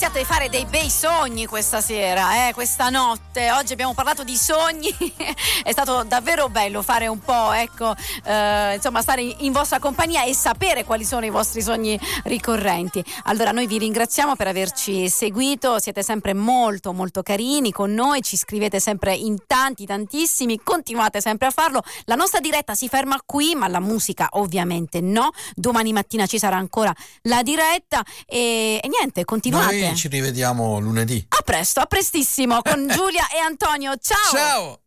Di fare dei bei sogni questa sera, questa notte. Oggi abbiamo parlato di sogni. È stato davvero bello fare un po', insomma, stare in vostra compagnia e sapere quali sono i vostri sogni ricorrenti. Allora noi vi ringraziamo per averci seguito, siete sempre molto molto carini con noi, ci scrivete sempre in tantissimi, continuate sempre a farlo. La nostra diretta si ferma qui, ma la musica ovviamente no. Domani mattina ci sarà ancora la diretta e niente, continuate. Noi ci rivediamo lunedì. A presto, a prestissimo con Giulia e Antonio. Ciao! Ciao!